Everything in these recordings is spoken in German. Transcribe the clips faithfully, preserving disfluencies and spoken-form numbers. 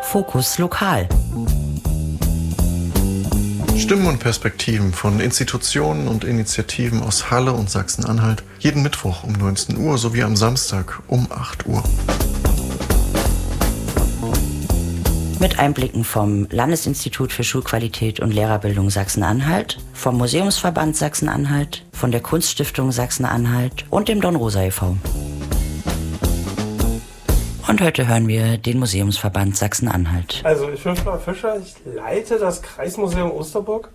Fokus Lokal. Stimmen und Perspektiven von Institutionen und Initiativen aus Halle und Sachsen-Anhalt. Jeden Mittwoch um neunzehn Uhr sowie am Samstag um acht Uhr. Mit Einblicken vom Landesinstitut für Schulqualität und Lehrerbildung Sachsen-Anhalt, vom Museumsverband Sachsen-Anhalt, von der Kunststiftung Sachsen-Anhalt und dem Dornrosa e V Und heute hören wir den Museumsverband Sachsen-Anhalt. Also ich bin Florian Fischer, ich leite das Kreismuseum Osterburg,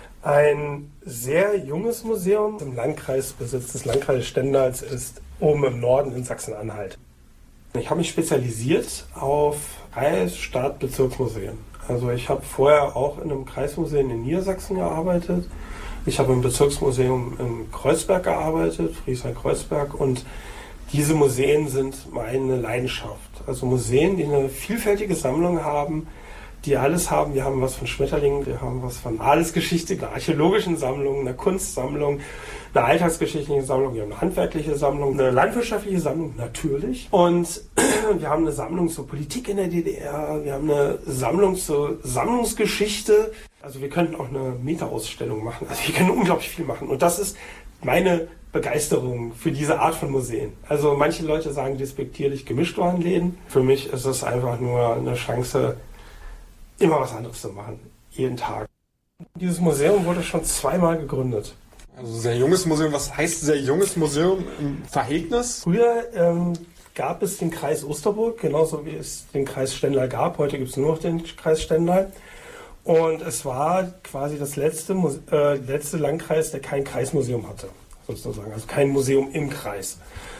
ein sehr junges Museum im Landkreisbesitz des Landkreises Stendal ist oben im Norden in Sachsen-Anhalt. Ich habe mich spezialisiert auf Kreis-, Stadt-, Bezirksmuseen. Also ich habe vorher auch in einem Kreismuseum in Niedersachsen gearbeitet. Ich habe im Bezirksmuseum in Kreuzberg gearbeitet, Friesheim-Kreuzberg, und diese Museen sind meine Leidenschaft. Also Museen, die eine vielfältige Sammlung haben, die alles haben. Wir haben was von Schmetterlingen, wir haben was von Adelsgeschichte, einer archäologischen Sammlung, einer Kunstsammlung, eine alltagsgeschichtliche Sammlung, wir haben eine handwerkliche Sammlung, eine landwirtschaftliche Sammlung natürlich. Und wir haben eine Sammlung zur Politik in der D D R, wir haben eine Sammlung zur Sammlungsgeschichte. Also wir könnten auch eine Meta-Ausstellung machen. Also wir können unglaublich viel machen. Und das ist meine Begeisterung für diese Art von Museen. Also manche Leute sagen despektierlich Gemischtwarenläden. Für mich ist es einfach nur eine Chance, immer was anderes zu machen. Jeden Tag. Dieses Museum wurde schon zweimal gegründet. Also sehr junges Museum. Was heißt sehr junges Museum im Verhältnis? Früher ähm, gab es den Kreis Osterburg, genauso wie es den Kreis Stendal gab. Heute gibt es nur noch den Kreis Stendal. Und es war quasi das letzte, äh, letzte Landkreis, der kein Kreismuseum hatte. Sozusagen, also kein Museum im Kreis.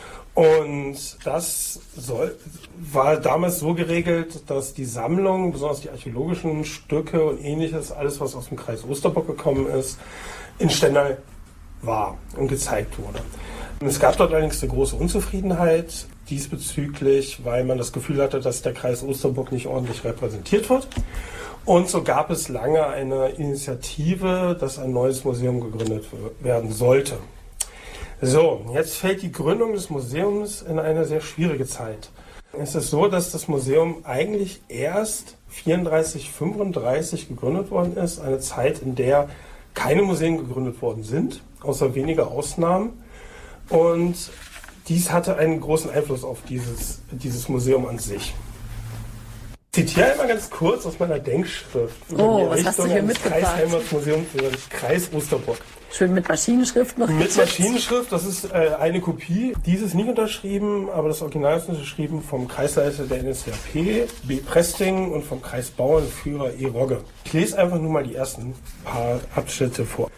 Und das soll, war damals so geregelt, dass die Sammlung, besonders die archäologischen Stücke und ähnliches, alles was aus dem Kreis Osterburg gekommen ist, in Stendal war und gezeigt wurde. Und es gab dort allerdings eine große Unzufriedenheit diesbezüglich, weil man das Gefühl hatte, dass der Kreis Osterburg nicht ordentlich repräsentiert wird. Und so gab es lange eine Initiative, dass ein neues Museum gegründet werden sollte. So, jetzt fällt die Gründung des Museums in eine sehr schwierige Zeit. Es ist so, dass das Museum eigentlich erst vierunddreißig, fünfunddreißig gegründet worden ist. Eine Zeit, in der keine Museen gegründet worden sind, außer wenige Ausnahmen. Und dies hatte einen großen Einfluss auf dieses, dieses Museum an sich. Ich zitiere einmal ganz kurz aus meiner Denkschrift. Oh, was hast du hier mitgebracht? Kreisheimatmuseum für den Kreis Osterburg. Schön mit Maschinenschrift noch. Mit Maschinenschrift, das ist äh, eine Kopie. Dies ist nicht unterschrieben, aber das Original ist unterschrieben vom Kreisleiter der N S D A P, B. Presting, und vom Kreisbauernführer E. Rogge. Ich lese einfach nur mal die ersten paar Abschnitte vor.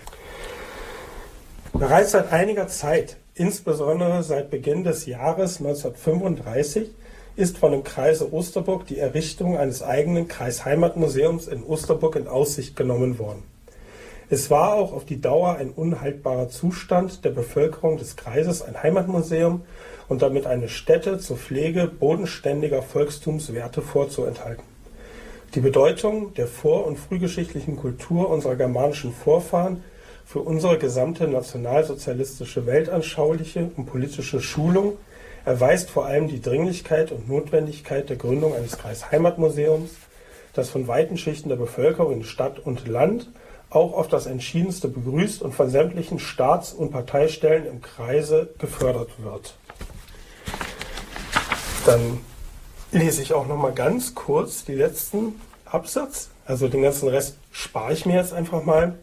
Bereits seit einiger Zeit, insbesondere seit Beginn des Jahres neunzehnhundertfünfunddreißig, ist von dem Kreise Osterburg die Errichtung eines eigenen Kreisheimatmuseums in Osterburg in Aussicht genommen worden. Es war auch auf die Dauer ein unhaltbarer Zustand der Bevölkerung des Kreises, ein Heimatmuseum und damit eine Stätte zur Pflege bodenständiger Volkstumswerte vorzuenthalten. Die Bedeutung der vor- und frühgeschichtlichen Kultur unserer germanischen Vorfahren für unsere gesamte nationalsozialistische weltanschauliche und politische Schulung erweist vor allem die Dringlichkeit und Notwendigkeit der Gründung eines Kreisheimatmuseums, das von weiten Schichten der Bevölkerung in Stadt und Land auch auf das Entschiedenste begrüßt und von sämtlichen Staats- und Parteistellen im Kreise gefördert wird. Dann lese ich auch noch mal ganz kurz die letzten Absatz, also den ganzen Rest spare ich mir jetzt einfach mal.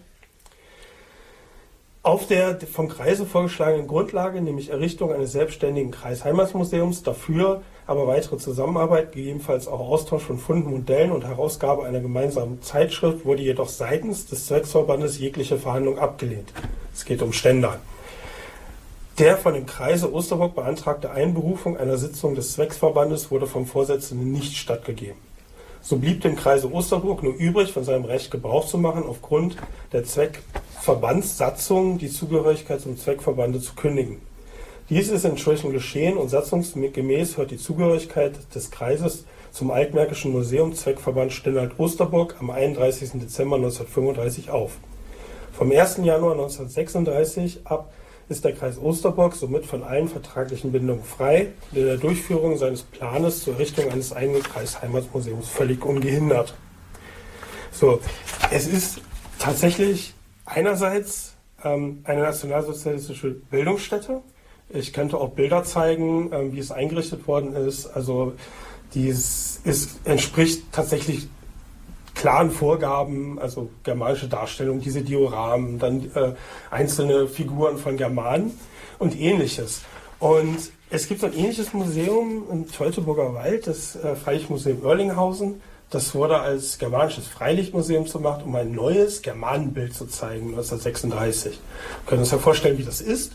Auf der vom Kreise vorgeschlagenen Grundlage, nämlich Errichtung eines selbstständigen Kreisheimatmuseums, dafür aber weitere Zusammenarbeit, gegebenenfalls auch Austausch von Funden, Modellen und Herausgabe einer gemeinsamen Zeitschrift, wurde jedoch seitens des Zwecksverbandes jegliche Verhandlung abgelehnt. Es geht um Stendal. Der von dem Kreise Osterburg beantragte Einberufung einer Sitzung des Zwecksverbandes wurde vom Vorsitzenden nicht stattgegeben. So blieb dem Kreise Osterburg nur übrig, von seinem Recht Gebrauch zu machen, aufgrund der Zweckverbandssatzung die Zugehörigkeit zum Zweckverbande zu kündigen. Dies ist inzwischen geschehen und satzungsgemäß hört die Zugehörigkeit des Kreises zum Altmärkischen Museum Zweckverband Stendal-Osterburg am einunddreißigsten Dezember neunzehnhundertfünfunddreißig auf. Vom ersten Januar neunzehnhundertsechsunddreißig ab ist der Kreis Osterburg somit von allen vertraglichen Bindungen frei und in der Durchführung seines Planes zur Errichtung eines eigenen Kreisheimatmuseums völlig ungehindert. So, es ist tatsächlich einerseits ähm, eine nationalsozialistische Bildungsstätte. Ich könnte auch Bilder zeigen, ähm, wie es eingerichtet worden ist. Also dies ist, entspricht tatsächlich klaren Vorgaben, also germanische Darstellung, diese Dioramen, dann äh, einzelne Figuren von Germanen und Ähnliches. Und es gibt so ein ähnliches Museum im Teutoburger Wald, das äh, Freilichtmuseum Oerlinghausen. Das wurde als germanisches Freilichtmuseum gemacht, um ein neues Germanenbild zu zeigen, neunzehnhundertsechsunddreißig. Wir können uns ja vorstellen, wie das ist.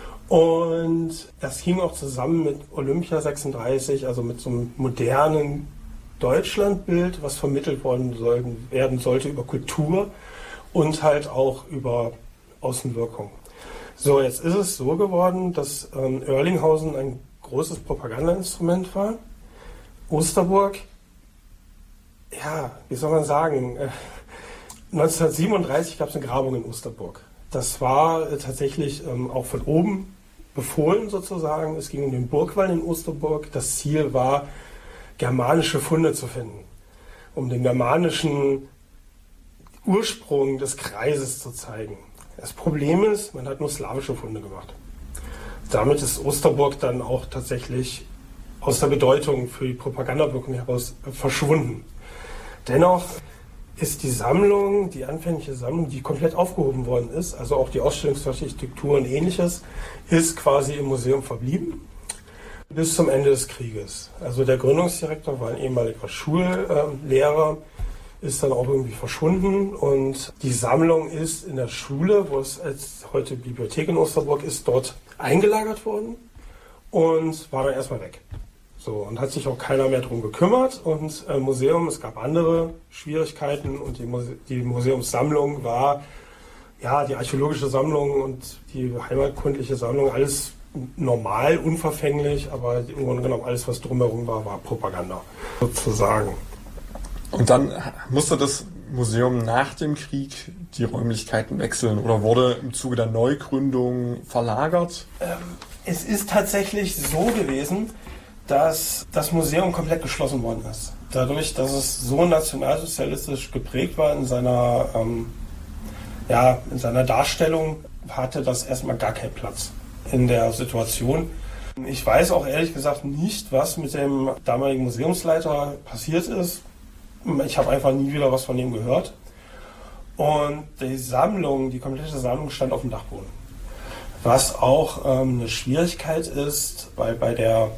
Und das hing auch zusammen mit Olympia sechsunddreißig, also mit so einem modernen Deutschlandbild, was vermittelt worden sollten, werden sollte über Kultur und halt auch über Außenwirkung. So, jetzt ist es so geworden, dass ähm, Oerlinghausen ein großes Propagandainstrument war. Osterburg, ja, wie soll man sagen, äh, neunzehnhundertsiebenunddreißig gab es eine Grabung in Osterburg. Das war äh, tatsächlich ähm, auch von oben befohlen sozusagen. Es ging um den Burgwall in Osterburg. Das Ziel war, germanische Funde zu finden, um den germanischen Ursprung des Kreises zu zeigen. Das Problem ist, man hat nur slawische Funde gemacht. Damit ist Osterburg dann auch tatsächlich aus der Bedeutung für die Propagandawirkung heraus verschwunden. Dennoch ist die Sammlung, die anfängliche Sammlung, die komplett aufgehoben worden ist, also auch die Ausstellungsarchitektur und Ähnliches, ist quasi im Museum verblieben bis zum Ende des Krieges. Also der Gründungsdirektor war ein ehemaliger Schullehrer, ist dann auch irgendwie verschwunden und die Sammlung ist in der Schule, wo es als heute Bibliothek in Osterburg ist, dort eingelagert worden und war dann erstmal weg. So, und hat sich auch keiner mehr drum gekümmert und äh, Museum, es gab andere Schwierigkeiten und die, Muse die Museumssammlung war, ja, die archäologische Sammlung und die heimatkundliche Sammlung, alles normal, unverfänglich, aber im Grunde genommen alles, was drumherum war, war Propaganda, sozusagen. Und dann musste das Museum nach dem Krieg die Räumlichkeiten wechseln oder wurde im Zuge der Neugründung verlagert? Ähm, es ist tatsächlich so gewesen, dass das Museum komplett geschlossen worden ist. Dadurch, dass es so nationalsozialistisch geprägt war in seiner, ähm, ja, in seiner Darstellung, hatte das erstmal gar keinen Platz in der Situation. Ich weiß auch ehrlich gesagt nicht, was mit dem damaligen Museumsleiter passiert ist. Ich habe einfach nie wieder was von ihm gehört. Und die Sammlung, die komplette Sammlung stand auf dem Dachboden. Was auch ähm, eine Schwierigkeit ist, weil bei der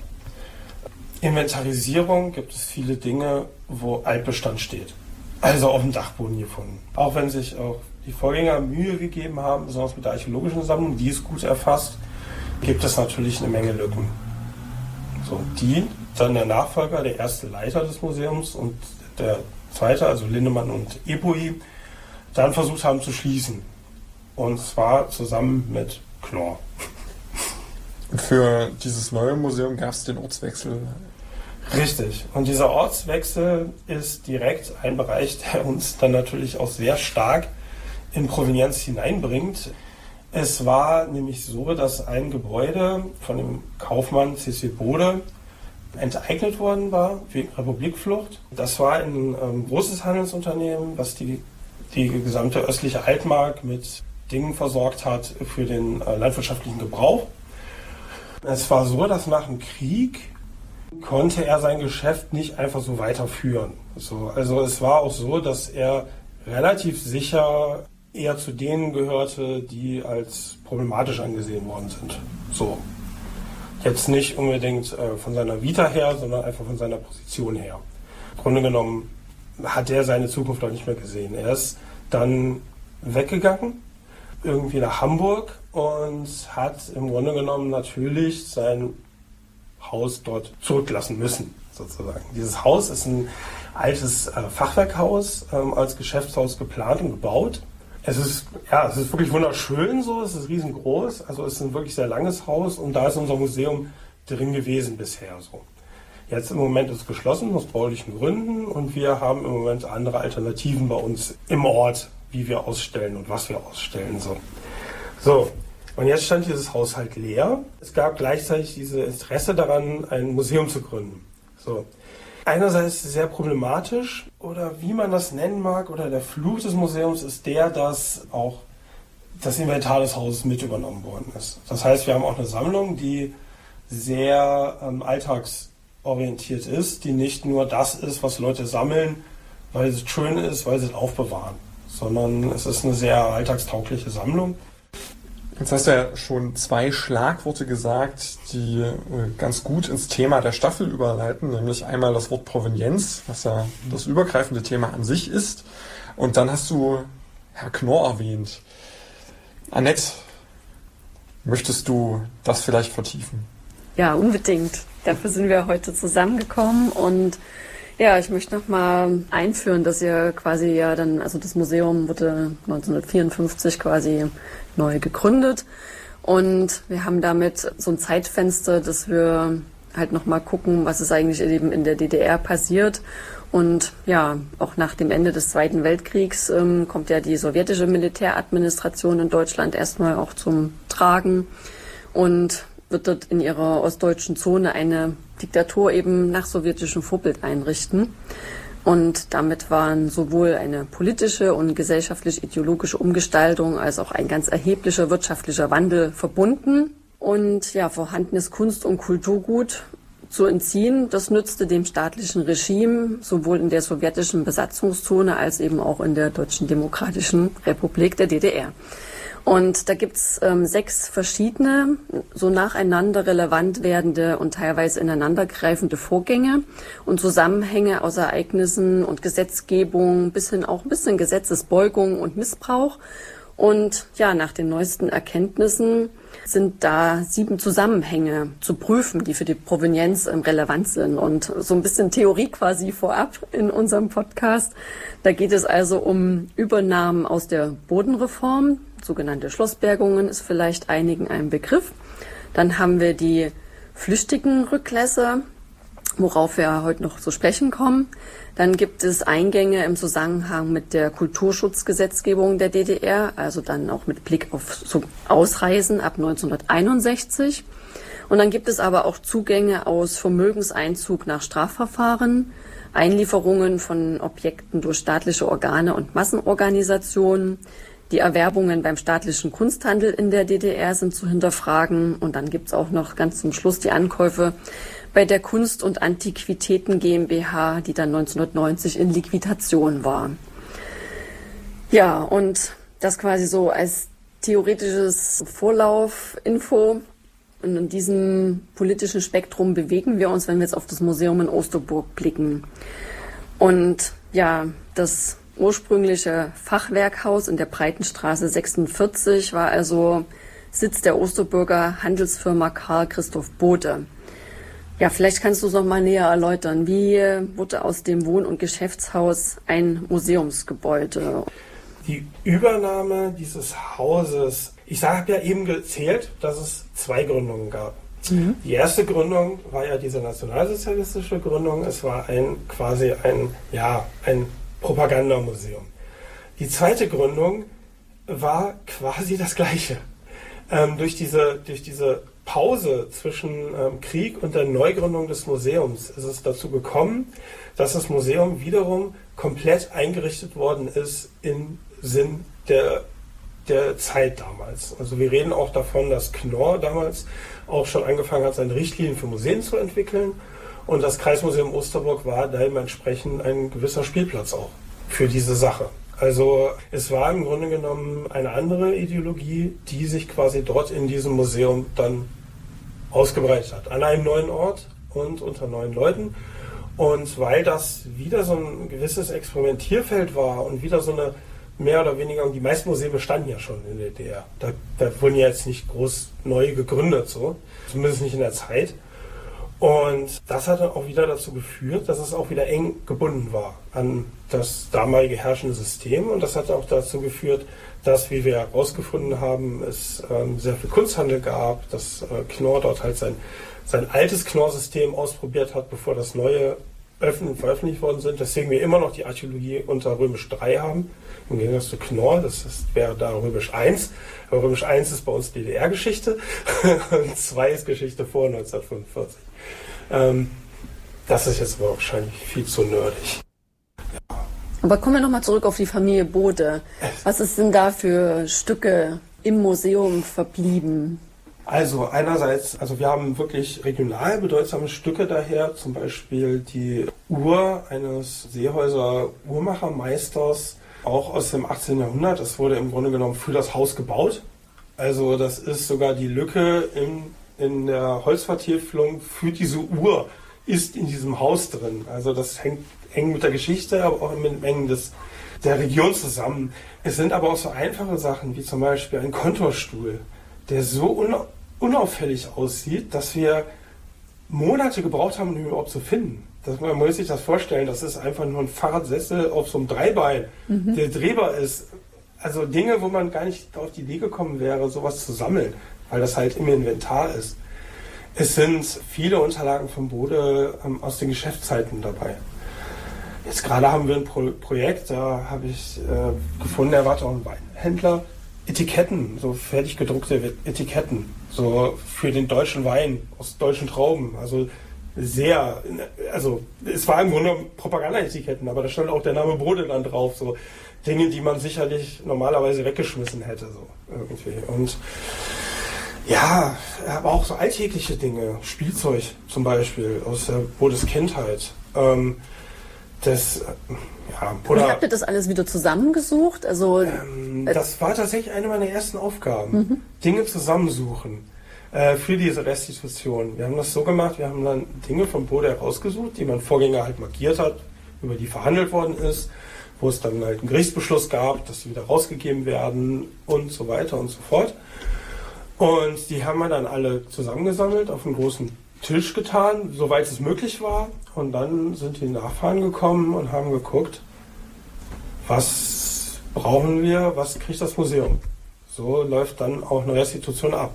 Inventarisierung gibt es viele Dinge, wo Altbestand steht. Also auf dem Dachboden gefunden. Auch wenn sich auch die Vorgänger Mühe gegeben haben, besonders mit der archäologischen Sammlung, die ist gut erfasst, gibt es natürlich eine Menge Lücken. So, die dann der Nachfolger, der erste Leiter des Museums und der zweite, also Lindemann und Ebouy, dann versucht haben zu schließen. Und zwar zusammen mit Knorr. Für dieses neue Museum gab es den Ortswechsel. Richtig. Und dieser Ortswechsel ist direkt ein Bereich, der uns dann natürlich auch sehr stark in Provenienz hineinbringt. Es war nämlich so, dass ein Gebäude von dem Kaufmann C C Bode enteignet worden war wegen Republikflucht. Das war ein ähm, großes Handelsunternehmen, was die, die gesamte östliche Altmark mit Dingen versorgt hat für den äh, landwirtschaftlichen Gebrauch. Es war so, dass nach dem Krieg konnte er sein Geschäft nicht einfach so weiterführen. So, also es war auch so, dass er relativ sicher eher zu denen gehörte, die als problematisch angesehen worden sind. So. Jetzt nicht unbedingt äh, von seiner Vita her, sondern einfach von seiner Position her. Im Grunde genommen hat er seine Zukunft auch nicht mehr gesehen. Er ist dann weggegangen, irgendwie nach Hamburg und hat im Grunde genommen natürlich sein Haus dort zurücklassen müssen, sozusagen. Dieses Haus ist ein altes äh, Fachwerkhaus, ähm, als Geschäftshaus geplant und gebaut. Es ist, ja, es ist wirklich wunderschön so, es ist riesengroß, also es ist ein wirklich sehr langes Haus und da ist unser Museum drin gewesen bisher so. Jetzt im Moment ist es geschlossen aus baulichen Gründen und wir haben im Moment andere Alternativen bei uns im Ort, wie wir ausstellen und was wir ausstellen. So, so Und jetzt stand dieses Haus halt leer. Es gab gleichzeitig dieses Interesse daran, ein Museum zu gründen. So. Einerseits sehr problematisch, oder wie man das nennen mag, oder der Fluch des Museums ist der, dass auch das Inventar des Hauses mit übernommen worden ist. Das heißt, wir haben auch eine Sammlung, die sehr ähm, alltagsorientiert ist, die nicht nur das ist, was Leute sammeln, weil es schön ist, weil sie es aufbewahren, sondern es ist eine sehr alltagstaugliche Sammlung. Jetzt hast du ja schon zwei Schlagworte gesagt, die äh, ganz gut ins Thema der Staffel überleiten, nämlich einmal das Wort Provenienz, was ja das übergreifende Thema an sich ist, und dann hast du Herr Knorr erwähnt. Annette, möchtest du das vielleicht vertiefen? Ja, unbedingt. Dafür sind wir heute zusammengekommen und ja, ich möchte noch mal einführen, dass ihr quasi ja dann, also das Museum wurde neunzehnhundertvierundfünfzig quasi neu gegründet und wir haben damit so ein Zeitfenster, dass wir halt noch mal gucken, was ist eigentlich eben in der D D R passiert. Und ja, auch nach dem Ende des Zweiten Weltkriegs ähm, kommt ja die sowjetische Militäradministration in Deutschland erstmal auch zum Tragen und wird dort in ihrer ostdeutschen Zone eine Diktatur eben nach sowjetischem Vorbild einrichten. Und damit waren sowohl eine politische und gesellschaftlich-ideologische Umgestaltung als auch ein ganz erheblicher wirtschaftlicher Wandel verbunden. Und ja, vorhandenes Kunst- und Kulturgut zu entziehen, das nützte dem staatlichen Regime sowohl in der sowjetischen Besatzungszone als eben auch in der Deutschen Demokratischen Republik, der D D R. Und da gibt's ähm, sechs verschiedene, so nacheinander relevant werdende und teilweise ineinandergreifende Vorgänge und Zusammenhänge aus Ereignissen und Gesetzgebung bis hin auch ein bisschen Gesetzesbeugung und Missbrauch. Und ja, nach den neuesten Erkenntnissen sind da sieben Zusammenhänge zu prüfen, die für die Provenienz ähm, relevant sind. Und so ein bisschen Theorie quasi vorab in unserem Podcast. Da geht es also um Übernahmen aus der Bodenreform. Sogenannte Schlossbergungen ist vielleicht einigen ein Begriff. Dann haben wir die flüchtigen Rücklässe, worauf wir heute noch zu sprechen kommen. Dann gibt es Eingänge im Zusammenhang mit der Kulturschutzgesetzgebung der D D R, also dann auch mit Blick auf so Ausreisen ab neunzehnhunderteinundsechzig. Und dann gibt es aber auch Zugänge aus Vermögenseinzug nach Strafverfahren, Einlieferungen von Objekten durch staatliche Organe und Massenorganisationen. Die Erwerbungen beim staatlichen Kunsthandel in der D D R sind zu hinterfragen. Und dann gibt's auch noch ganz zum Schluss die Ankäufe bei der Kunst- und Antiquitäten GmbH, die dann neunzehnhundertneunzig in Liquidation war. Ja, und das quasi so als theoretisches Vorlaufinfo. Und in diesem politischen Spektrum bewegen wir uns, wenn wir jetzt auf das Museum in Osterburg blicken. Und ja, das ursprüngliche Fachwerkhaus in der Breitenstraße sechsundvierzig war also Sitz der Osterburger Handelsfirma Karl Christoph Bothe. Ja, vielleicht kannst du es noch mal näher erläutern. Wie wurde aus dem Wohn- und Geschäftshaus ein Museumsgebäude? Die Übernahme dieses Hauses, ich habe ja eben gezählt, dass es zwei Gründungen gab. Mhm. Die erste Gründung war ja diese nationalsozialistische Gründung. Es war ein quasi ein, ja, ein Propagandamuseum. Die zweite Gründung war quasi das Gleiche. Ähm, durch diese, durch diese Pause zwischen ähm, Krieg und der Neugründung des Museums ist es dazu gekommen, dass das Museum wiederum komplett eingerichtet worden ist im Sinn der, der Zeit damals. Also wir reden auch davon, dass Knorr damals auch schon angefangen hat, seine Richtlinien für Museen zu entwickeln. Und das Kreismuseum Osterburg war dementsprechend ein gewisser Spielplatz auch für diese Sache. Also es war im Grunde genommen eine andere Ideologie, die sich quasi dort in diesem Museum dann ausgebreitet hat. An einem neuen Ort und unter neuen Leuten. Und weil das wieder so ein gewisses Experimentierfeld war und wieder so eine mehr oder weniger, und die meisten Museen bestanden ja schon in der D D R. Da, da wurden ja jetzt nicht groß neu gegründet, so. Zumindest nicht in der Zeit. Und das hat dann auch wieder dazu geführt, dass es auch wieder eng gebunden war an das damalige herrschende System. Und das hat auch dazu geführt, dass, wie wir herausgefunden haben, es ähm, sehr viel Kunsthandel gab, dass äh, Knorr dort halt sein, sein altes Knorr-System ausprobiert hat, bevor das neue öffentlich veröffentlicht worden sind, weswegen wir immer noch die Archäologie unter Römisch drei haben, im Gegensatz zu Knorr, das ist, wäre da Römisch eins. Aber Römisch eins ist bei uns D D R-Geschichte und zwei ist Geschichte vor neunzehnhundertfünfundvierzig. Ähm, das ist jetzt aber wahrscheinlich viel zu nerdig. Ja. Aber kommen wir nochmal zurück auf die Familie Bode. Was ist denn da für Stücke im Museum verblieben? Also einerseits, also wir haben wirklich regional bedeutsame Stücke daher, zum Beispiel die Uhr eines Seehäuser Uhrmachermeisters, auch aus dem achtzehnten Jahrhundert. Das wurde im Grunde genommen für das Haus gebaut. Also das ist sogar die Lücke in, in der Holzvertäfelung für diese Uhr ist in diesem Haus drin. Also das hängt eng mit der Geschichte, aber auch mit Mengen des, der Region zusammen. Es sind aber auch so einfache Sachen, wie zum Beispiel ein Kontorstuhl, der so una- unauffällig aussieht, dass wir Monate gebraucht haben, um ihn überhaupt zu finden. Das, man muss sich das vorstellen, das ist einfach nur ein Fahrradsessel auf so einem Dreibein, mhm. der drehbar ist. Also Dinge, wo man gar nicht auf die Idee gekommen wäre, sowas zu sammeln, weil das halt im Inventar ist. Es sind viele Unterlagen von Bode ähm, aus den Geschäftszeiten dabei. Jetzt gerade haben wir ein Pro- Projekt, da habe ich äh, gefunden, er war auch ein Weinhändler, Etiketten, so fertig gedruckte Etiketten, so für den deutschen Wein aus deutschen Trauben, also sehr, also es war im Grunde Propaganda-Etiketten, aber da stand auch der Name Bode dann drauf, so Dinge, die man sicherlich normalerweise weggeschmissen hätte, so irgendwie. Und ja, aber auch so alltägliche Dinge, Spielzeug zum Beispiel aus der Bodes Kindheit. Ähm, das, ja, oder, Wie habt ihr das alles wieder zusammengesucht? Also, ähm, das war tatsächlich eine meiner ersten Aufgaben, mhm. Dinge zusammensuchen äh, für diese Restitution. Wir haben das so gemacht, wir haben dann Dinge von Bode herausgesucht, die mein Vorgänger halt markiert hat, über die verhandelt worden ist, wo es dann halt einen Gerichtsbeschluss gab, dass die wieder rausgegeben werden und so weiter und so fort. Und die haben wir dann alle zusammengesammelt, auf einen großen Tisch getan, soweit es möglich war. Und dann sind die Nachfahren gekommen und haben geguckt, was brauchen wir, was kriegt das Museum. So läuft dann auch eine Restitution ab.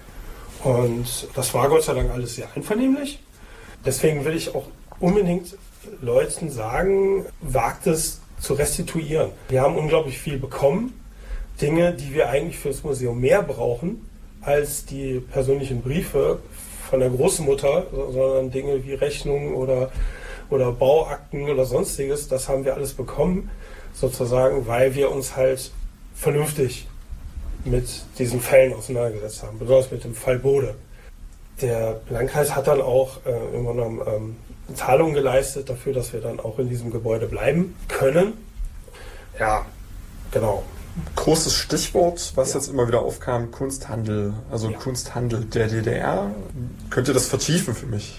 Und das war Gott sei Dank alles sehr einvernehmlich. Deswegen will ich auch unbedingt Leuten sagen, wagt es zu restituieren. Wir haben unglaublich viel bekommen. Dinge, die wir eigentlich für das Museum mehr brauchen als die persönlichen Briefe von der Großmutter, sondern Dinge wie Rechnungen oder, oder Bauakten oder sonstiges, das haben wir alles bekommen, sozusagen, weil wir uns halt vernünftig mit diesen Fällen auseinandergesetzt haben, besonders mit dem Fall Bode. Der Landkreis hat dann auch äh, irgendwann noch ähm, Zahlungen geleistet dafür, dass wir dann auch in diesem Gebäude bleiben können. Ja, genau. Großes Stichwort, was ja. jetzt immer wieder aufkam, Kunsthandel, also ja. Kunsthandel der D D R. Könnt ihr das vertiefen für mich?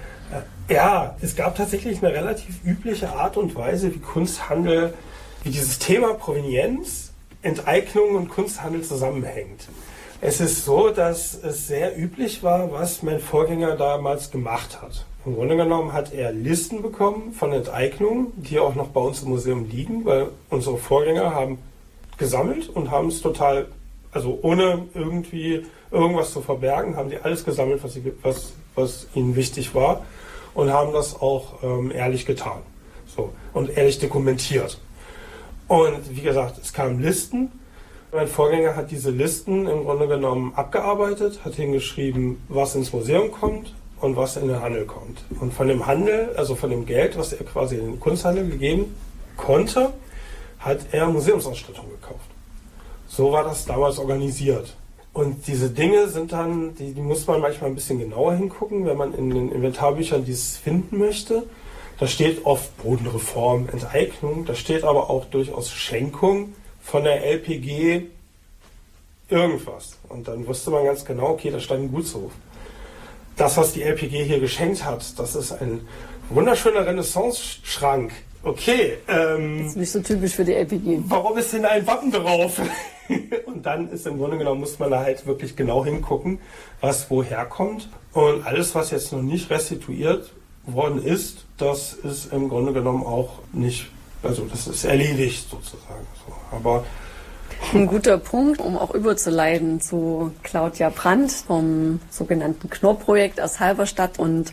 Ja, es gab tatsächlich eine relativ übliche Art und Weise, wie Kunsthandel, wie dieses Thema Provenienz, Enteignung und Kunsthandel zusammenhängt. Es ist so, dass es sehr üblich war, was mein Vorgänger damals gemacht hat. Im Grunde genommen hat er Listen bekommen von Enteignungen, die auch noch bei uns im Museum liegen, weil unsere Vorgänger haben gesammelt und haben es total, also ohne irgendwie irgendwas zu verbergen, haben die alles gesammelt, was, sie, was, was ihnen wichtig war und haben das auch ähm, ehrlich getan. So, und ehrlich dokumentiert. Und wie gesagt, es kamen Listen. Mein Vorgänger hat diese Listen im Grunde genommen abgearbeitet, hat hingeschrieben, was ins Museum kommt und was in den Handel kommt. Und von dem Handel, also von dem Geld, was er quasi in den Kunsthandel gegeben konnte, hat er Museumsausstattung gekauft. So war das damals organisiert. Und diese Dinge sind dann, die, die muss man manchmal ein bisschen genauer hingucken, wenn man in den Inventarbüchern dieses finden möchte. Da steht oft Bodenreform, Enteignung, da steht aber auch durchaus Schenkung von der L P G irgendwas. Und dann wusste man ganz genau, okay, da stand ein Gutshof. Das, was die L P G hier geschenkt hat, das ist ein wunderschöner Renaissance-Schrank. Okay. Ähm, das ist nicht so typisch für die L P G. Warum ist denn da ein Wappen drauf? Und dann ist im Grunde genommen, muss man da halt wirklich genau hingucken, was woher kommt. Und alles, was jetzt noch nicht restituiert worden ist, das ist im Grunde genommen auch nicht, also das ist erledigt sozusagen. So. Aber ein guter Punkt, um auch überzuleiten zu Claudia Brandt vom sogenannten Knorr-Projekt aus Halberstadt. Und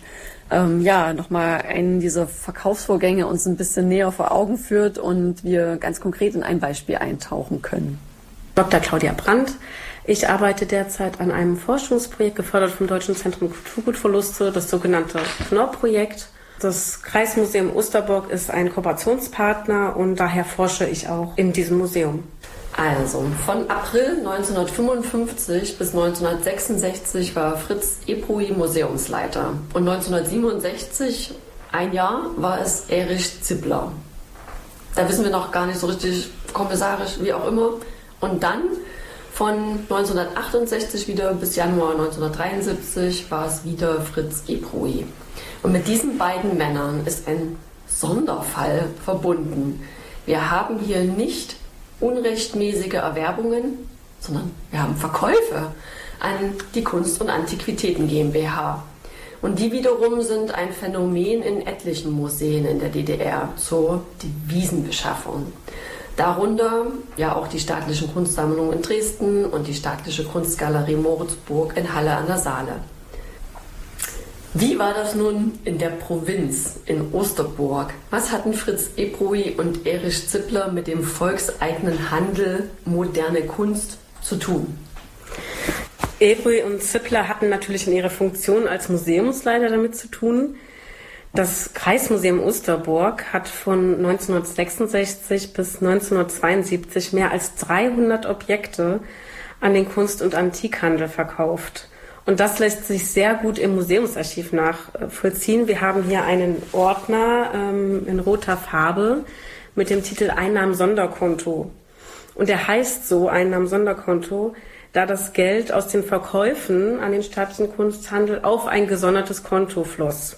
ähm, ja, nochmal einen dieser Verkaufsvorgänge uns ein bisschen näher vor Augen führt und wir ganz konkret in ein Beispiel eintauchen können. Doktor Claudia Brandt. Ich arbeite derzeit an einem Forschungsprojekt, gefördert vom Deutschen Zentrum Kulturgutverluste, das sogenannte Knorr-Projekt. Das Kreismuseum Osterburg ist ein Kooperationspartner und daher forsche ich auch in diesem Museum. Also, von April neunzehnhundertfünfundfünfzig bis neunzehnhundertsechsundsechzig war Fritz Ebruy Museumsleiter. Und neunzehnhundertsiebenundsechzig, ein Jahr, war es Erich Zippler. Da wissen wir noch gar nicht so richtig, kommissarisch, wie auch immer. Und dann von neunzehnhundertachtundsechzig wieder bis Januar neunzehnhundertdreiundsiebzig war es wieder Fritz Ebruy. Und mit diesen beiden Männern ist ein Sonderfall verbunden. Wir haben hier nicht unrechtmäßige Erwerbungen, sondern wir haben Verkäufe an die Kunst- und Antiquitäten GmbH. Und die wiederum sind ein Phänomen in etlichen Museen in der D D R zur Devisenbeschaffung. Darunter ja auch die staatlichen Kunstsammlungen in Dresden und die staatliche Kunstgalerie Moritzburg in Halle an der Saale. Wie war das nun in der Provinz, in Osterburg? Was hatten Fritz Ebruy und Erich Zippler mit dem volkseigenen Handel moderne Kunst zu tun? Ebruy und Zippler hatten natürlich in ihrer Funktion als Museumsleiter damit zu tun. Das Kreismuseum Osterburg hat von neunzehnhundertsechsundsechzig bis neunzehnhundertzweiundsiebzig mehr als dreihundert Objekte an den Kunst- und Antikhandel verkauft. Und das lässt sich sehr gut im Museumsarchiv nachvollziehen. Wir haben hier einen Ordner ähm, in roter Farbe mit dem Titel Einnahmen-Sonderkonto. Und der heißt so Einnahmen-Sonderkonto, da das Geld aus den Verkäufen an den staatlichen Kunsthandel auf ein gesondertes Konto floss.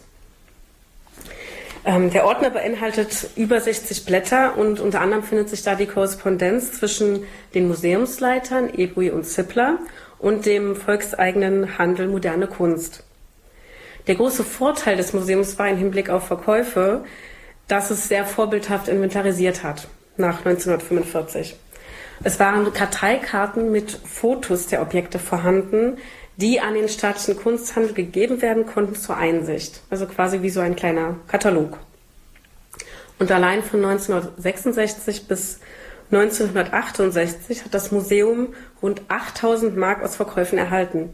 Ähm, der Ordner beinhaltet über sechzig Blätter und unter anderem findet sich da die Korrespondenz zwischen den Museumsleitern Ebruy und Zippler und dem volkseigenen Handel moderne Kunst. Der große Vorteil des Museums war im Hinblick auf Verkäufe, dass es sehr vorbildhaft inventarisiert hat nach neunzehnhundertfünfundvierzig. Es waren Karteikarten mit Fotos der Objekte vorhanden, die an den staatlichen Kunsthandel gegeben werden konnten zur Einsicht. Also quasi wie so ein kleiner Katalog. Und allein von neunzehnhundertsechsundsechzig bis neunzehnhundertachtundsechzig hat das Museum rund achttausend Mark aus Verkäufen erhalten.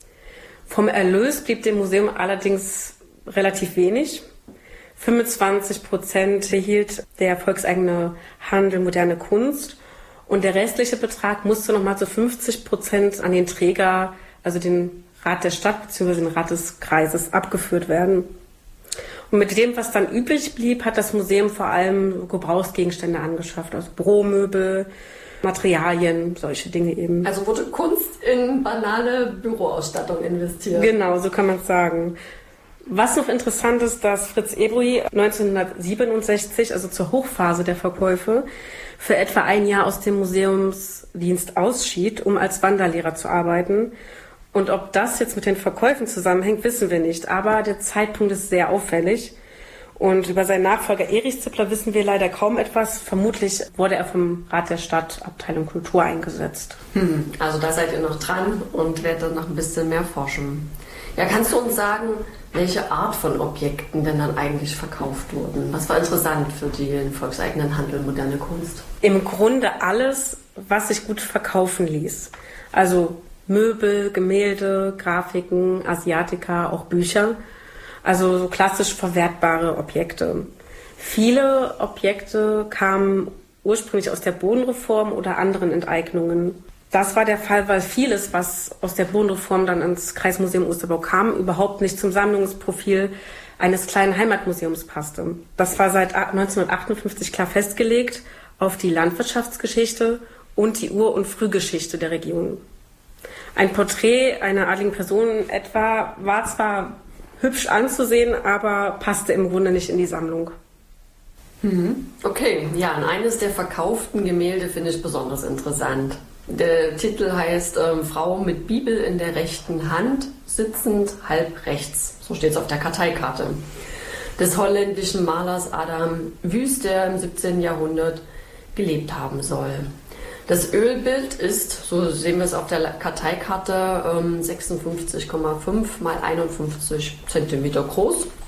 Vom Erlös blieb dem Museum allerdings relativ wenig. fünfundzwanzig Prozent erhielt der volkseigene Handel moderne Kunst und der restliche Betrag musste nochmal zu fünfzig Prozent an den Träger, also den Rat der Stadt bzw. den Rat des Kreises, abgeführt werden. Und mit dem, was dann übrig blieb, hat das Museum vor allem Gebrauchsgegenstände angeschafft, also Büromöbel, Materialien, solche Dinge eben. Also wurde Kunst in banale Büroausstattung investiert. Genau, so kann man es sagen. Was noch interessant ist, dass Fritz Ebruy neunzehnhundertsiebenundsechzig, also zur Hochphase der Verkäufe, für etwa ein Jahr aus dem Museumsdienst ausschied, um als Wanderlehrer zu arbeiten. Und ob das jetzt mit den Verkäufen zusammenhängt, wissen wir nicht. Aber der Zeitpunkt ist sehr auffällig. Und über seinen Nachfolger Erich Zippler wissen wir leider kaum etwas. Vermutlich wurde er vom Rat der Stadt, Abteilung Kultur, eingesetzt. Hm, also da seid ihr noch dran und werdet noch ein bisschen mehr forschen. Ja, kannst du uns sagen, welche Art von Objekten denn dann eigentlich verkauft wurden? Was war interessant für den volkseigenen Handel moderne Kunst? Im Grunde alles, was sich gut verkaufen ließ. Also Möbel, Gemälde, Grafiken, Asiatika, auch Bücher. Also so klassisch verwertbare Objekte. Viele Objekte kamen ursprünglich aus der Bodenreform oder anderen Enteignungen. Das war der Fall, weil vieles, was aus der Bodenreform dann ans Kreismuseum Osterburg kam, überhaupt nicht zum Sammlungsprofil eines kleinen Heimatmuseums passte. Das war seit neunzehnhundertachtundfünfzig klar festgelegt auf die Landwirtschaftsgeschichte und die Ur- und Frühgeschichte der Region. Ein Porträt einer adligen Person etwa war zwar hübsch anzusehen, aber passte im Grunde nicht in die Sammlung. Okay, ja, und eines der verkauften Gemälde finde ich besonders interessant. Der Titel heißt ähm, Frau mit Bibel in der rechten Hand, sitzend halb rechts. So steht es auf der Karteikarte. Des holländischen Malers Adam Wüst, der im siebzehnten Jahrhundert gelebt haben soll. Das Ölbild ist, so sehen wir es auf der Karteikarte, ähm, sechsundfünfzig Komma fünf mal einundfünfzig Zentimeter groß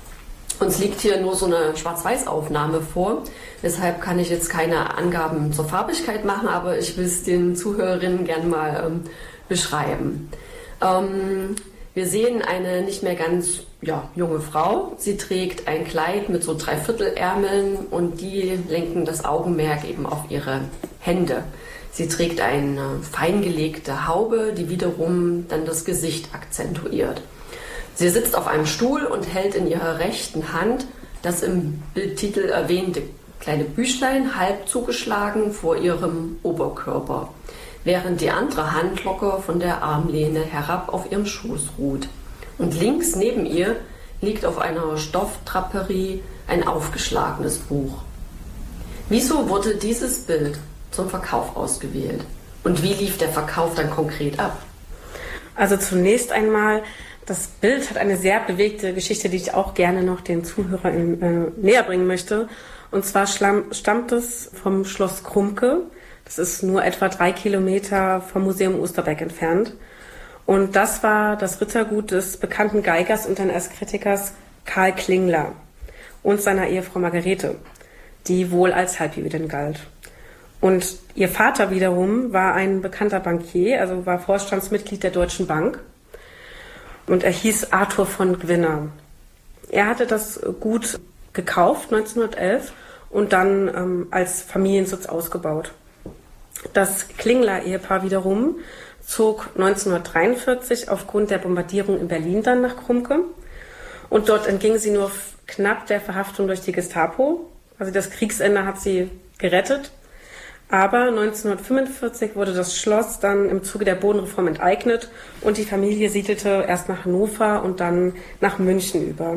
Uns liegt hier nur so eine Schwarz-Weiß-Aufnahme vor. Deshalb kann ich jetzt keine Angaben zur Farbigkeit machen, aber ich will es den Zuhörerinnen gerne mal ähm, beschreiben. Ähm, wir sehen eine nicht mehr ganz ja, junge Frau. Sie trägt ein Kleid mit so Dreiviertelärmeln und die lenken das Augenmerk eben auf ihre Hände. Sie trägt eine feingelegte Haube, die wiederum dann das Gesicht akzentuiert. Sie sitzt auf einem Stuhl und hält in ihrer rechten Hand das im Bildtitel erwähnte kleine Büchlein halb zugeschlagen vor ihrem Oberkörper, während die andere Hand locker von der Armlehne herab auf ihrem Schoß ruht. Und links neben ihr liegt auf einer Stoffdraperie ein aufgeschlagenes Buch. Wieso wurde dieses Bild zum Verkauf ausgewählt? Und wie lief der Verkauf dann konkret ab? Also zunächst einmal, das Bild hat eine sehr bewegte Geschichte, die ich auch gerne noch den Zuhörern äh, näher bringen möchte. Und zwar stammt es vom Schloss Krumke. Das ist nur etwa drei Kilometer vom Museum Osterberg entfernt. Und das war das Rittergut des bekannten Geigers und N S-Kritikers Karl Klingler und seiner Ehefrau Margarete, die wohl als Halbjüdin galt. Und ihr Vater wiederum war ein bekannter Bankier, also war Vorstandsmitglied der Deutschen Bank. Und er hieß Arthur von Gwinner. Er hatte das Gut gekauft neunzehnhundertelf und dann ähm, als Familiensitz ausgebaut. Das Klingler-Ehepaar wiederum zog neunzehnhundertdreiundvierzig aufgrund der Bombardierung in Berlin dann nach Krumke. Und dort entging sie nur knapp der Verhaftung durch die Gestapo. Also das Kriegsende hat sie gerettet. Aber neunzehnhundertfünfundvierzig wurde das Schloss dann im Zuge der Bodenreform enteignet und die Familie siedelte erst nach Hannover und dann nach München über.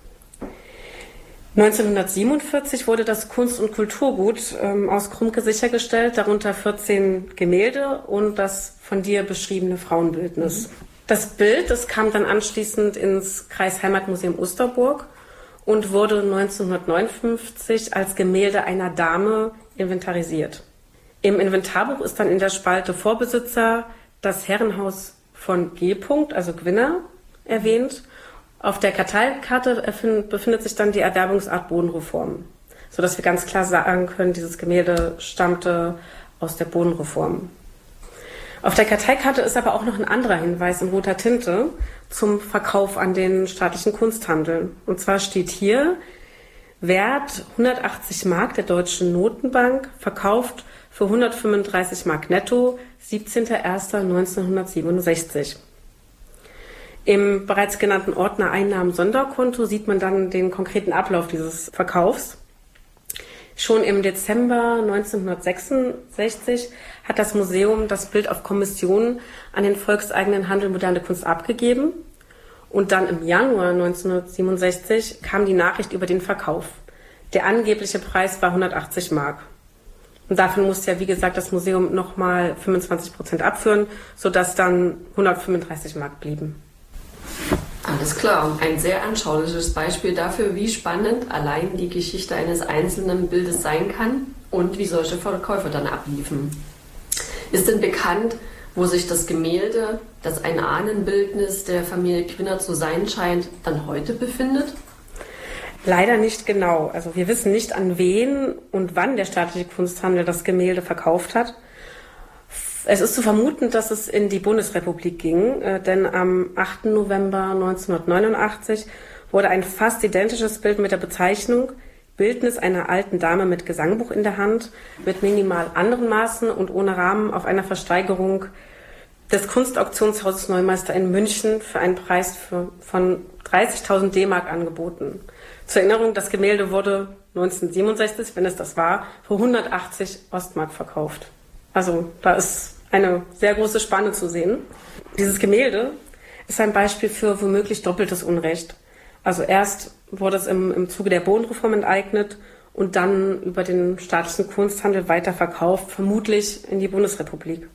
neunzehnhundertsiebenundvierzig wurde das Kunst- und Kulturgut ähm, aus Krumke sichergestellt, darunter vierzehn Gemälde und das von dir beschriebene Frauenbildnis. Mhm. Das Bild, das kam dann anschließend ins Kreisheimatmuseum Osterburg und wurde neunzehnhundertneunundfünfzig als Gemälde einer Dame inventarisiert. Im Inventarbuch ist dann in der Spalte Vorbesitzer das Herrenhaus von G. also Gwinner, erwähnt. Auf der Karteikarte befindet sich dann die Erwerbungsart Bodenreform, sodass wir ganz klar sagen können, dieses Gemälde stammte aus der Bodenreform. Auf der Karteikarte ist aber auch noch ein anderer Hinweis in roter Tinte zum Verkauf an den staatlichen Kunsthandel. Und zwar steht hier, Wert hundertachtzig Mark der Deutschen Notenbank, verkauft für hundertfünfunddreißig Mark netto, siebzehnter erster neunzehnhundertsiebenundsechzig. Im bereits genannten Ordner Einnahmen-Sonderkonto sieht man dann den konkreten Ablauf dieses Verkaufs. Schon im Dezember neunzehnhundertsechsundsechzig hat das Museum das Bild auf Kommission an den volkseigenen Handel Moderne Kunst abgegeben. Und dann im Januar neunzehnhundertsiebenundsechzig kam die Nachricht über den Verkauf. Der angebliche Preis war hundertachtzig Mark. Und davon musste ja, wie gesagt, das Museum nochmal fünfundzwanzig Prozent abführen, sodass dann hundertfünfunddreißig Mark blieben. Alles klar. Ein sehr anschauliches Beispiel dafür, wie spannend allein die Geschichte eines einzelnen Bildes sein kann und wie solche Verkäufe dann abliefen. Ist denn bekannt, wo sich das Gemälde, das ein Ahnenbildnis der Familie Gwinner zu sein scheint, dann heute befindet? Leider nicht genau. Also wir wissen nicht, an wen und wann der staatliche Kunsthandel das Gemälde verkauft hat. Es ist zu vermuten, dass es in die Bundesrepublik ging, äh, denn am achten November neunzehnhundertneunundachtzig wurde ein fast identisches Bild mit der Bezeichnung Bildnis einer alten Dame mit Gesangbuch in der Hand, mit minimal anderen Maßen und ohne Rahmen auf einer Versteigerung des Kunstauktionshauses Neumeister in München für einen Preis für, von dreißigtausend D-Mark angeboten. Zur Erinnerung, das Gemälde wurde neunzehnhundertsiebenundsechzig, wenn es das war, für hundertachtzig Ostmark verkauft. Also da ist eine sehr große Spanne zu sehen. Dieses Gemälde ist ein Beispiel für womöglich doppeltes Unrecht. Also erst wurde es im, im Zuge der Bodenreform enteignet und dann über den staatlichen Kunsthandel weiterverkauft, vermutlich in die Bundesrepublik.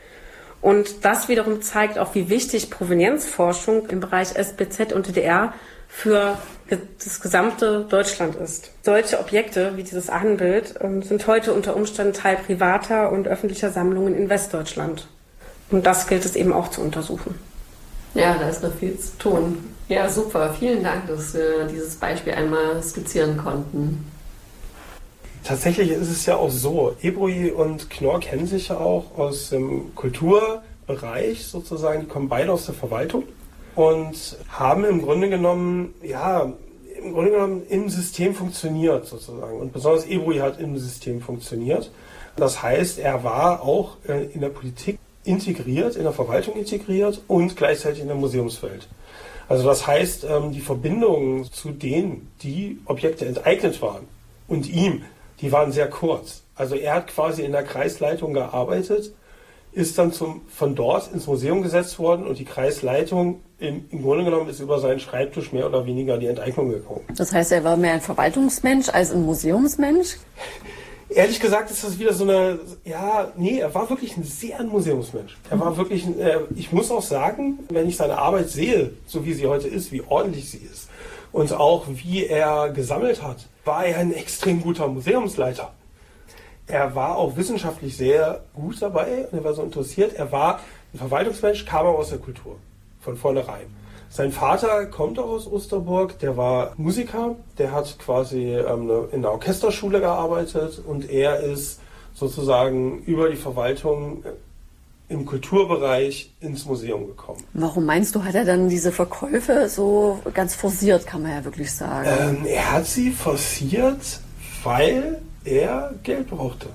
Und das wiederum zeigt auch, wie wichtig Provenienzforschung im Bereich S B Z und D D R für das gesamte Deutschland ist. Solche Objekte wie dieses Ahnenbild sind heute unter Umständen Teil privater und öffentlicher Sammlungen in Westdeutschland. Und das gilt es eben auch zu untersuchen. Ja, da ist noch viel zu tun. Ja, super. Vielen Dank, dass wir dieses Beispiel einmal skizzieren konnten. Tatsächlich ist es ja auch so, Ebruy und Knorr kennen sich ja auch aus dem Kulturbereich sozusagen, die kommen beide aus der Verwaltung und haben im Grunde genommen, ja, im Grunde genommen im System funktioniert sozusagen. Und besonders Ebruy hat im System funktioniert. Das heißt, er war auch in der Politik integriert, in der Verwaltung integriert und gleichzeitig in der Museumswelt. Also das heißt, die Verbindungen zu denen, die Objekte enteignet waren und ihm, die waren sehr kurz. Also er hat quasi in der Kreisleitung gearbeitet, ist dann zum, von dort ins Museum gesetzt worden und die Kreisleitung im, im Grunde genommen ist über seinen Schreibtisch mehr oder weniger die Enteignung gekommen. Das heißt, er war mehr ein Verwaltungsmensch als ein Museumsmensch? Ehrlich gesagt ist das wieder so eine, ja, nee, er war wirklich ein sehr ein Museumsmensch. Er war wirklich, ein, äh, ich muss auch sagen, wenn ich seine Arbeit sehe, so wie sie heute ist, wie ordentlich sie ist und auch wie er gesammelt hat, war er ein extrem guter Museumsleiter. Er war auch wissenschaftlich sehr gut dabei und er war so interessiert. Er war ein Verwaltungsmensch, kam aber aus der Kultur, von vornherein. Sein Vater kommt auch aus Osterburg, der war Musiker, der hat quasi ähm, in der Orchesterschule gearbeitet und er ist sozusagen über die Verwaltung im Kulturbereich ins Museum gekommen. Warum meinst du, hat er dann diese Verkäufe so ganz forciert, kann man ja wirklich sagen? Ähm, er hat sie forciert, weil er Geld brauchte.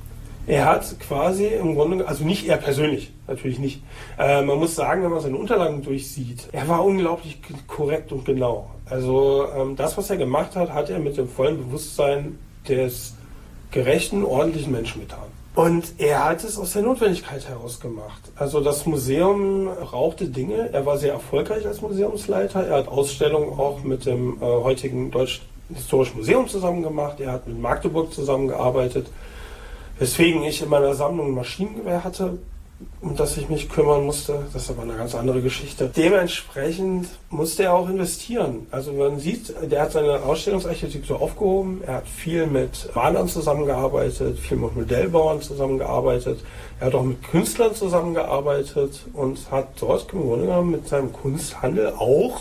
Er hat quasi im Grunde, also nicht er persönlich, natürlich nicht. Äh, man muss sagen, wenn man seine Unterlagen durchsieht, er war unglaublich korrekt und genau. Also ähm, das, was er gemacht hat, hat er mit dem vollen Bewusstsein des gerechten, ordentlichen Menschen getan. Und er hat es aus der Notwendigkeit heraus gemacht. Also das Museum brauchte Dinge. Er war sehr erfolgreich als Museumsleiter. Er hat Ausstellungen auch mit dem äh, heutigen Deutschen Historischen Museum zusammen gemacht. Er hat mit Magdeburg zusammengearbeitet. Weswegen ich in meiner Sammlung ein Maschinengewehr hatte, um das ich mich kümmern musste. Das ist aber eine ganz andere Geschichte. Dementsprechend musste er auch investieren. Also man sieht, der hat seine Ausstellungsarchitektur aufgehoben. Er hat viel mit Malern zusammengearbeitet, viel mit Modellbauern zusammengearbeitet. Er hat auch mit Künstlern zusammengearbeitet und hat dort im Grunde genommen mit seinem Kunsthandel auch,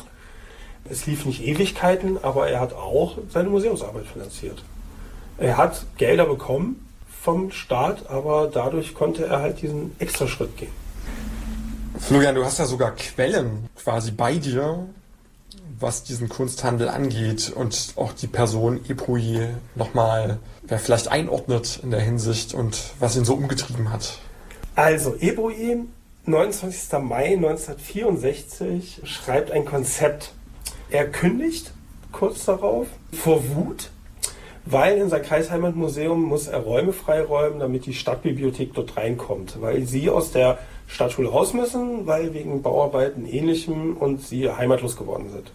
es lief nicht Ewigkeiten, aber er hat auch seine Museumsarbeit finanziert. Er hat Gelder bekommen vom Staat, aber dadurch konnte er halt diesen Extraschritt gehen. Florian, du hast ja sogar Quellen quasi bei dir, was diesen Kunsthandel angeht und auch die Person Ebruy nochmal, wer vielleicht einordnet in der Hinsicht und was ihn so umgetrieben hat. Also Ebruy, neunundzwanzigster Mai neunzehnhundertvierundsechzig, schreibt ein Konzept. Er kündigt kurz darauf vor Wut, weil in sein Kreisheimatmuseum muss er Räume freiräumen, damit die Stadtbibliothek dort reinkommt, weil sie aus der Stadtschule raus müssen, weil wegen Bauarbeiten Ähnlichem und sie heimatlos geworden sind.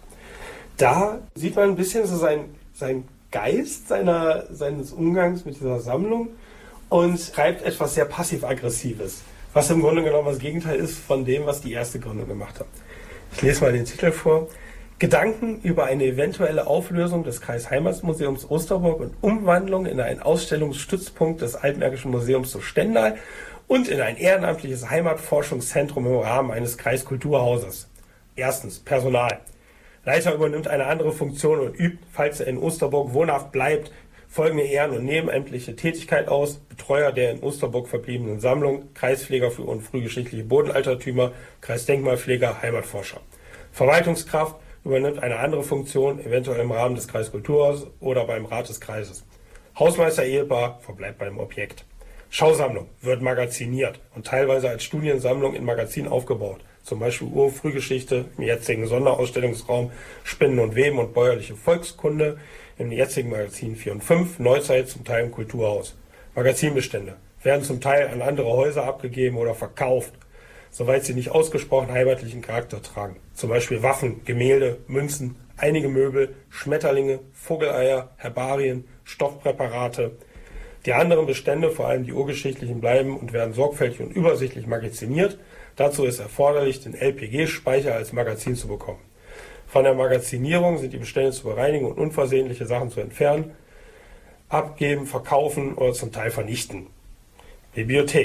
Da sieht man ein bisschen so sein, sein Geist seiner, seines Umgangs mit dieser Sammlung und schreibt etwas sehr passiv-aggressives, was im Grunde genommen das Gegenteil ist von dem, was die erste Gründung gemacht hat. Ich lese mal den Titel vor. Gedanken über eine eventuelle Auflösung des Kreisheimatmuseums Osterburg und Umwandlung in einen Ausstellungsstützpunkt des Altmärkischen Museums zu Stendal und in ein ehrenamtliches Heimatforschungszentrum im Rahmen eines Kreiskulturhauses. Erstens, Personal. Leiter übernimmt eine andere Funktion und übt, falls er in Osterburg wohnhaft bleibt, folgende ehren- und nebenamtliche Tätigkeit aus: Betreuer der in Osterburg verbliebenen Sammlung, Kreispfleger für und frühgeschichtliche Bodenaltertümer, Kreisdenkmalpfleger, Heimatforscher. Verwaltungskraft übernimmt eine andere Funktion, eventuell im Rahmen des Kreiskulturhauses oder beim Rat des Kreises. Hausmeister-Ehepaar verbleibt beim Objekt. Schausammlung wird magaziniert und teilweise als Studiensammlung in Magazinen aufgebaut, zum Beispiel Ur-Frühgeschichte im jetzigen Sonderausstellungsraum Spinnen und Weben und bäuerliche Volkskunde im jetzigen Magazin vier und fünf, Neuzeit zum Teil im Kulturhaus. Magazinbestände werden zum Teil an andere Häuser abgegeben oder verkauft, soweit sie nicht ausgesprochen heimatlichen Charakter tragen. Zum Beispiel Waffen, Gemälde, Münzen, einige Möbel, Schmetterlinge, Vogeleier, Herbarien, Stoffpräparate. Die anderen Bestände, vor allem die urgeschichtlichen, bleiben und werden sorgfältig und übersichtlich magaziniert. Dazu ist erforderlich, den L P G-Speicher als Magazin zu bekommen. Von der Magazinierung sind die Bestände zu bereinigen und unversehentliche Sachen zu entfernen, abgeben, verkaufen oder zum Teil vernichten. Bibliothek.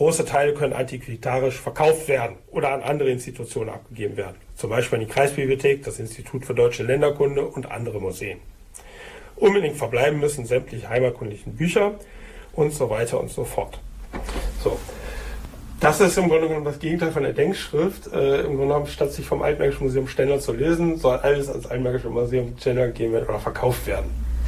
Große Teile können antiquitarisch verkauft werden oder an andere Institutionen abgegeben werden. Zum Beispiel an die Kreisbibliothek, das Institut für Deutsche Länderkunde und andere Museen. Unbedingt verbleiben müssen sämtliche heimatkundlichen Bücher und so weiter und so fort. So. Das ist im Grunde genommen das Gegenteil von der Denkschrift. Äh, Im Grunde genommen, statt sich vom Altmärkischen Museum Stendal zu lesen, soll alles ans Altmärkische Museum Stendal gegeben werden oder verkauft werden.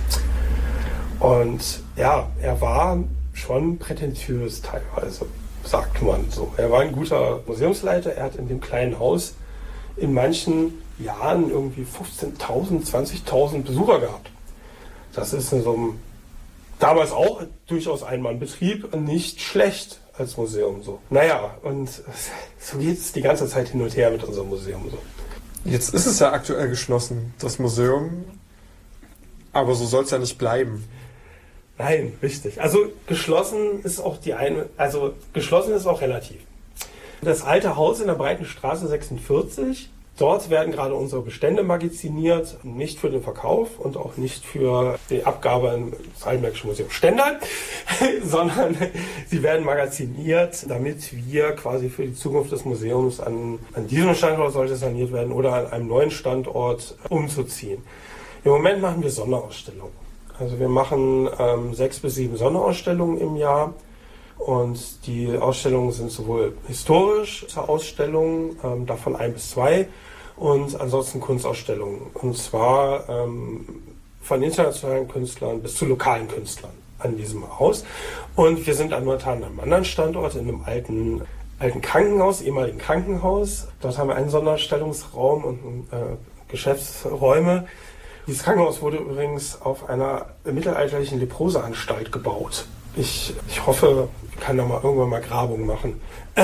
Und ja, er war schon prätentiös teilweise, sagt man so. Er war ein guter Museumsleiter. Er hat in dem kleinen Haus in manchen Jahren irgendwie fünfzehntausend, zwanzigtausend Besucher gehabt. Das ist in so einem, damals auch durchaus Ein-Mann-Betrieb, nicht schlecht als Museum so. Naja, und so geht es die ganze Zeit hin und her mit unserem Museum so. Jetzt ist es ja aktuell geschlossen, das Museum, aber so soll es ja nicht bleiben. Nein, richtig. Also geschlossen ist auch die eine, also geschlossen ist auch relativ. Das alte Haus in der Breiten Straße sechsundvierzig, dort werden gerade unsere Bestände magaziniert, nicht für den Verkauf und auch nicht für die Abgabe ins Altmärkische Museum Stendal, sondern sie werden magaziniert, damit wir quasi für die Zukunft des Museums an, an diesem Standort sollte saniert werden oder an einem neuen Standort umzuziehen. Im Moment machen wir Sonderausstellungen. Also wir machen ähm, sechs bis sieben Sonderausstellungen im Jahr und die Ausstellungen sind sowohl historisch zur Ausstellung, ähm, davon ein bis zwei, und ansonsten Kunstausstellungen. Und zwar ähm, von internationalen Künstlern bis zu lokalen Künstlern an diesem Haus. Und wir sind momentan an einem anderen Standort, in einem alten, alten Krankenhaus, ehemaligen Krankenhaus. Dort haben wir einen Sonderausstellungsraum und äh, Geschäftsräume. Dieses Krankenhaus wurde übrigens auf einer mittelalterlichen Leproseanstalt gebaut. Ich, ich hoffe, ich kann da mal irgendwann mal Grabung machen.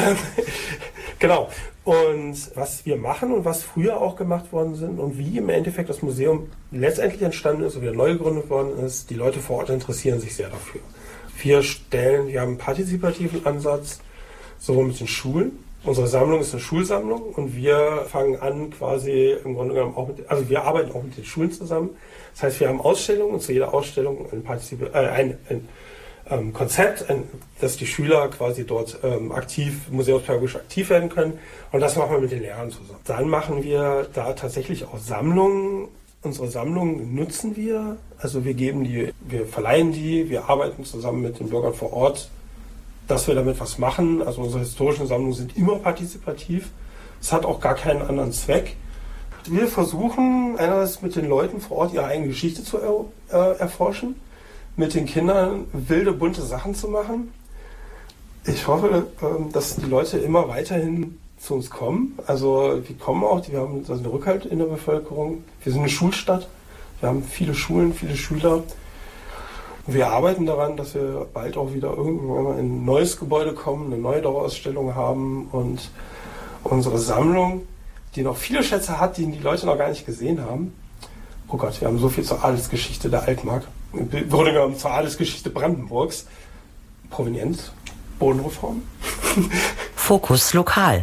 Genau. Und was wir machen und was früher auch gemacht worden sind und wie im Endeffekt das Museum letztendlich entstanden ist und wieder neu gegründet worden ist, die Leute vor Ort interessieren sich sehr dafür. Wir stellen, wir haben einen partizipativen Ansatz, sowohl mit den Schulen. Unsere Sammlung ist eine Schulsammlung und wir fangen an quasi im Grunde genommen auch mit, also wir arbeiten auch mit den Schulen zusammen. Das heißt, wir haben Ausstellungen und zu jeder Ausstellung ein, Partizip- äh, ein, ein ähm, Konzept, ein, dass die Schüler quasi dort ähm, aktiv, museumspädagogisch aktiv werden können, und das machen wir mit den Lehrern zusammen. Dann machen wir da tatsächlich auch Sammlungen. Unsere Sammlungen nutzen wir, also wir geben die, wir verleihen die, wir arbeiten zusammen mit den Bürgern vor Ort, dass wir damit was machen. Also unsere historischen Sammlungen sind immer partizipativ. Es hat auch gar keinen anderen Zweck. Wir versuchen einerseits mit den Leuten vor Ort ihre eigene Geschichte zu er, äh, erforschen, mit den Kindern wilde, bunte Sachen zu machen. Ich hoffe, äh, dass die Leute immer weiterhin zu uns kommen. Also wir kommen auch, wir haben also einen Rückhalt in der Bevölkerung. Wir sind eine Schulstadt. Wir haben viele Schulen, viele Schüler. Wir arbeiten daran, dass wir bald auch wieder irgendwann mal in ein neues Gebäude kommen, eine neue Dauerausstellung haben und unsere Sammlung, die noch viele Schätze hat, die die Leute noch gar nicht gesehen haben. Oh Gott, wir haben so viel zur Adelsgeschichte der Altmark, im Grunde genommen zur Adelsgeschichte Brandenburgs. Provenienz, Bodenreform. Fokus lokal.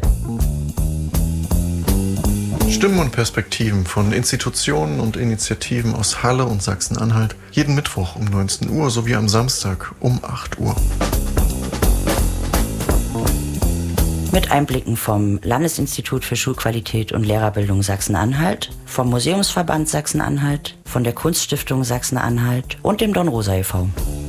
Stimmen und Perspektiven von Institutionen und Initiativen aus Halle und Sachsen-Anhalt jeden Mittwoch um neunzehn Uhr sowie am Samstag um acht Uhr. Mit Einblicken vom Landesinstitut für Schulqualität und Lehrerbildung Sachsen-Anhalt, vom Museumsverband Sachsen-Anhalt, von der Kunststiftung Sachsen-Anhalt und dem Dornrosa e V